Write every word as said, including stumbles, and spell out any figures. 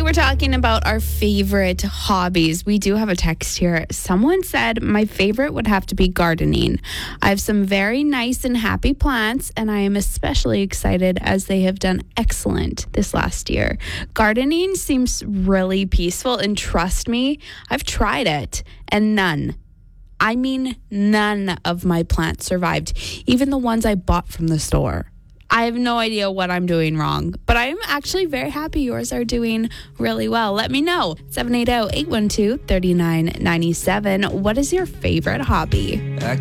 we're talking about our favorite hobbies. We do have a text here. Someone said my favorite would have to be gardening. I have some very nice and happy plants, and I am especially excited as they have done excellent this last year. Gardening seems really peaceful, and trust me, I've tried it, and none. I mean, none of my plants survived, even the ones I bought from the store. I have no idea what I'm doing wrong, but I'm actually very happy yours are doing really well. Let me know. seven eight zero, eight one two, three nine nine seven. What is your favorite hobby?